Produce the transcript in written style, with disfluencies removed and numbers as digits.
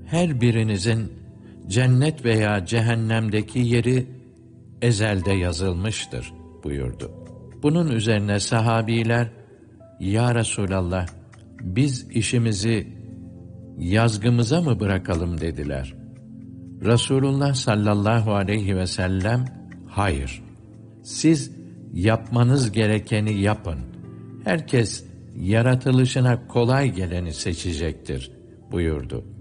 her birinizin cennet veya cehennemdeki yeri ezelde yazılmıştır buyurdu. Bunun üzerine sahabiler, ya Resulallah, biz işimizi yazgımıza mı bırakalım dediler. Resulullah sallallahu aleyhi ve sellem, hayır, siz yapmanız gerekeni yapın. Herkes yaratılışına kolay geleni seçecektir buyurdu.